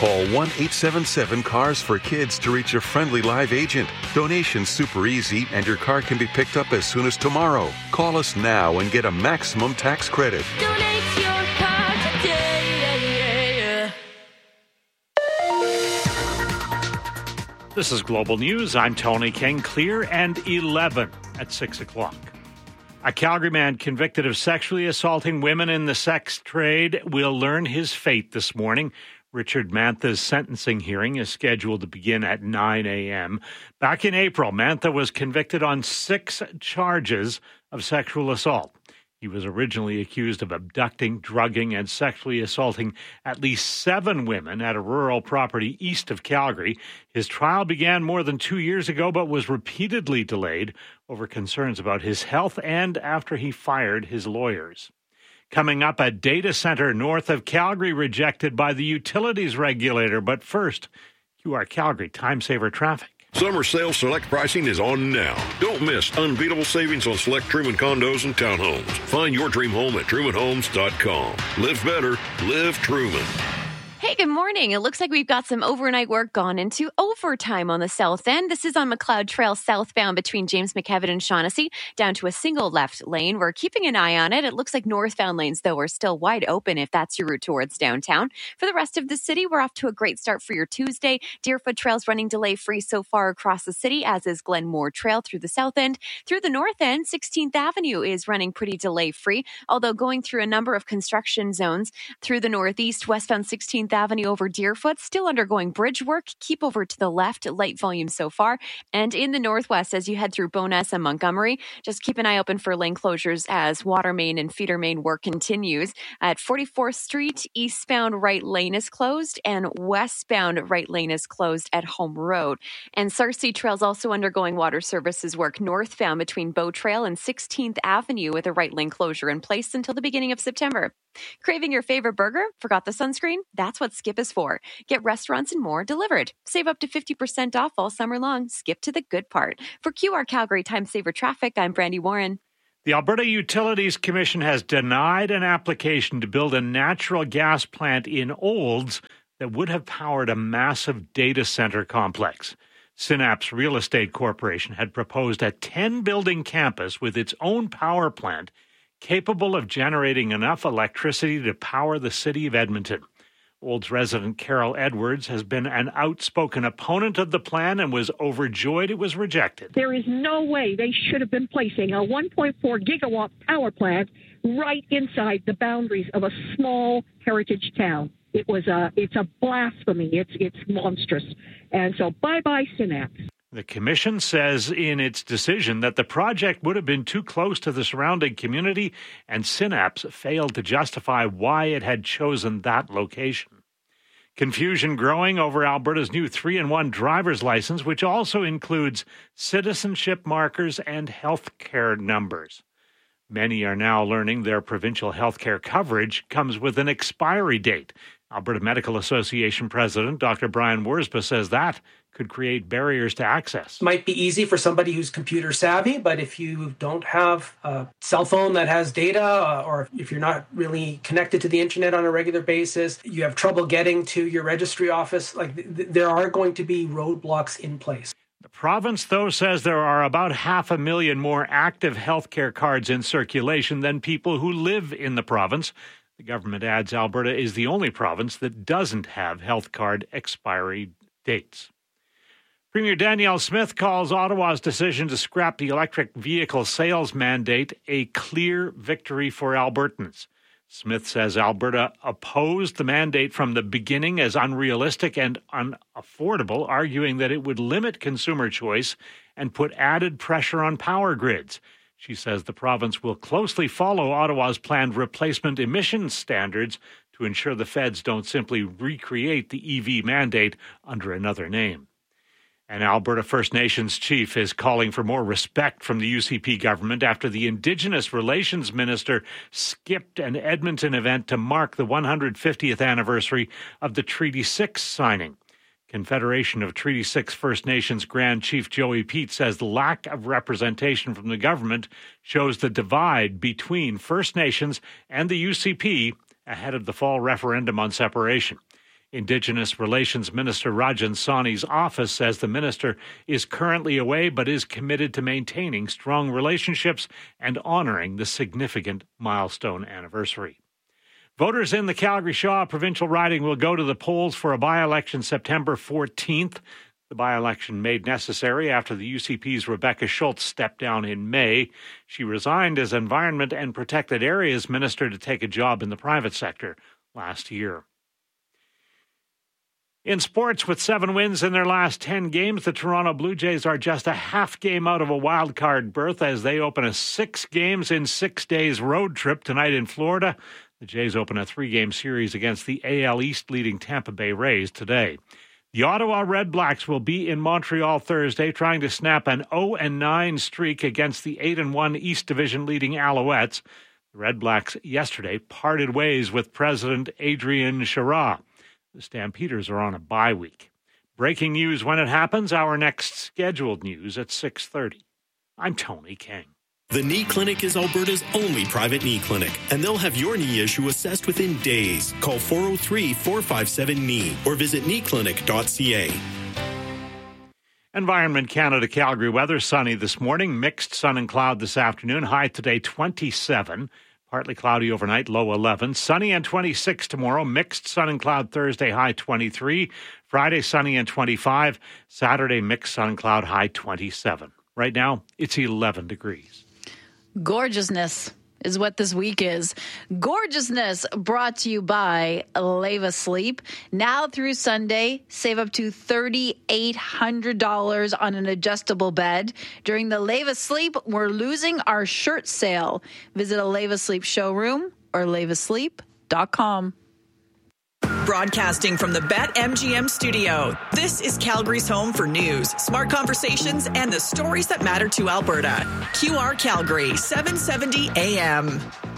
Call 1-877-CARS-FOR-KIDS to reach a friendly live agent. Donation's super easy, and your car can be picked up as soon as tomorrow. Call us now and get a maximum tax credit. Donate your car today. This is Global News. I'm Tony King. Clear and 11 at 6 o'clock. A Calgary man convicted of sexually assaulting women in the sex trade will learn his fate this morning. Richard Mantha's sentencing hearing is scheduled to begin at 9 a.m. Back in April, Mantha was convicted on 6 charges of sexual assault. He was originally accused of abducting, drugging, and sexually assaulting at least 7 women at a rural property east of Calgary. His trial began more than 2 years ago, but was repeatedly delayed over concerns about his health and after he fired his lawyers. Coming up, a data center north of Calgary rejected by the utilities regulator. But first, QR Calgary Time Saver Traffic. Summer sale select pricing is on now. Don't miss unbeatable savings on select Truman condos and townhomes. Find your dream home at trumanhomes.com. Live better. Live Truman. Hey, good morning. It looks like we've got some overnight work gone into overtime on the south end. This is on McLeod Trail southbound between James McKevitt and Shaughnessy, down to a single left lane. We're keeping an eye on it. It looks like northbound lanes, though, are still wide open if that's your route towards downtown. For the rest of the city, we're off to a great start for your Tuesday. Deerfoot Trail's running delay-free so far across the city, as is Glenmore Trail through the south end. Through the north end, 16th Avenue is running pretty delay-free, although going through a number of construction zones. Through the northeast, westbound 16th Avenue over Deerfoot, still undergoing bridge work. Keep over to the left, light volume so far. And in the northwest, as you head through Bowness and Montgomery, just keep an eye open for lane closures as water main and feeder main work continues. At 44th Street, eastbound right lane is closed and westbound right lane is closed at Home Road. And Sarcee Trail's also undergoing water services work northbound between Bow Trail and 16th Avenue with a right lane closure in place until the beginning of September. Craving your favorite burger? Forgot the sunscreen? That's what Skip is for. Get restaurants and more delivered. Save up to 50% off all summer long. Skip to the good part. For QR Calgary Time Saver Traffic, I'm Brandy Warren. The Alberta Utilities Commission has denied an application to build a natural gas plant in Olds that would have powered a massive data center complex. Synapse Real Estate Corporation had proposed a 10-building campus with its own power plant capable of generating enough electricity to power the city of Edmonton. Olds resident Carol Edwards has been an outspoken opponent of the plan and was overjoyed it was rejected. There is no way they should have been placing a 1.4 gigawatt power plant right inside the boundaries of a small heritage town. It's a blasphemy. It's monstrous. And so bye-bye Synapse. The commission says in its decision that the project would have been too close to the surrounding community, and Synapse failed to justify why it had chosen that location. Confusion growing over Alberta's new 3-in-1 driver's license, which also includes citizenship markers and health care numbers. Many are now learning their provincial health care coverage comes with an expiry date. Alberta Medical Association President Dr. Brian Wurzba says that could create barriers to access. Might be easy for somebody who's computer savvy, but if you don't have a cell phone that has data, or if you're not really connected to the internet on a regular basis, you have trouble getting to your registry office, there are going to be roadblocks in place. The province, though, says there are about 500,000 more active healthcare cards in circulation than people who live in the province. The government adds Alberta is the only province that doesn't have health card expiry dates. Premier Danielle Smith calls Ottawa's decision to scrap the electric vehicle sales mandate a clear victory for Albertans. Smith says Alberta opposed the mandate from the beginning as unrealistic and unaffordable, arguing that it would limit consumer choice and put added pressure on power grids. She says the province will closely follow Ottawa's planned replacement emissions standards to ensure the feds don't simply recreate the EV mandate under another name. An Alberta First Nations chief is calling for more respect from the UCP government after the Indigenous Relations Minister skipped an Edmonton event to mark the 150th anniversary of the Treaty 6 signing. Confederation of Treaty 6 First Nations Grand Chief Joey Pete says the lack of representation from the government shows the divide between First Nations and the UCP ahead of the fall referendum on separation. Indigenous Relations Minister Rajan Sawhney's office says the minister is currently away but is committed to maintaining strong relationships and honoring the significant milestone anniversary. Voters in the Calgary-Shaw provincial riding will go to the polls for a by-election September 14th. The by-election made necessary after the UCP's Rebecca Schultz stepped down in May. She resigned as Environment and Protected Areas Minister to take a job in the private sector last year. In sports, with 7 wins in their last 10 games, the Toronto Blue Jays are just a half game out of a wild card berth as they open a 6 games in 6 days road trip tonight in Florida. The Jays open a 3-game series against the AL East leading Tampa Bay Rays today. The Ottawa Red Blacks will be in Montreal Thursday trying to snap an 0-9 streak against the 8-1 East Division leading Alouettes. The Red Blacks yesterday parted ways with President Adrian Chara. The Stampeders are on a bye week. Breaking news when it happens, our next scheduled news at 6:30. I'm Tony King. The Knee Clinic is Alberta's only private knee clinic, and they'll have your knee issue assessed within days. Call 403-457-KNEE or visit kneeclinic.ca. Environment Canada Calgary weather, sunny this morning, mixed sun and cloud this afternoon, high today 27. Partly cloudy overnight, low 11. Sunny and 26 tomorrow. Mixed sun and cloud Thursday, high 23. Friday, sunny and 25. Saturday, mixed sun and cloud, high 27. Right now, it's 11 degrees. Gorgeousness is what this week is. Gorgeousness brought to you by Leva Sleep. Now through Sunday, save up to $3,800 on an adjustable bed. During the Leva Sleep, we're losing our shirt sale. Visit a Leva Sleep showroom or levasleep.com. Broadcasting from the BetMGM studio, this is Calgary's home for news, smart conversations, and the stories that matter to Alberta. QR Calgary, 770 AM.